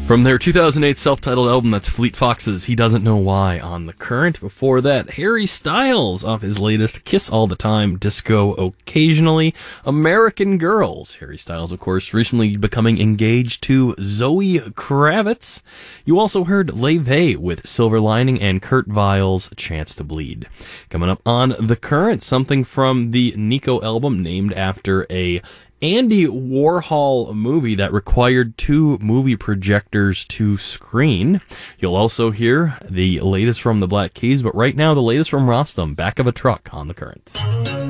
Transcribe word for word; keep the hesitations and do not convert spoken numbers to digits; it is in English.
From their two thousand eight self-titled album, that's Fleet Foxes, He Doesn't Know Why, on The Current. Before that, Harry Styles off his latest Kiss All the Time, Disco Occasionally, American Girls. Harry Styles, of course, recently becoming engaged to Zoe Kravitz. You also heard Leve with Silver Lining and Kurt Vile's Chance to Bleed. Coming up on The Current, something from the Nico album named after a Andy Warhol movie that required two movie projectors to screen. You'll also hear the latest from the Black Keys, but right now the latest from Rostam, Back of a Truck, on The Current.